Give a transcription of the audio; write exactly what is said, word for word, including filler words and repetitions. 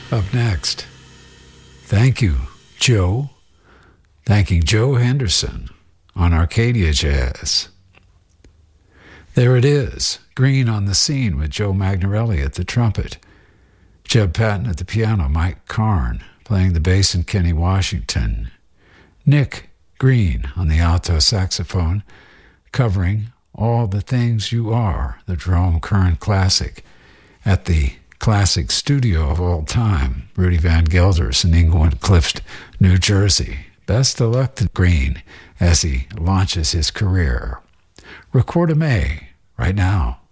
Up next, thank you, Joe. Thanking Joe Henderson on Arcadia Jazz. There it is, Green on the Scene with Joe Magnarelli at the trumpet, Jeb Patton at the piano, Mike Karn playing the bass, and Kenny Washington. Nick Green on the alto saxophone, covering All the Things You Are, the Jerome Kern classic, at the classic studio of all time, Rudy Van Gelders in Englewood Cliffs, New Jersey. Best of luck to Green as he launches his career. Record a May right now.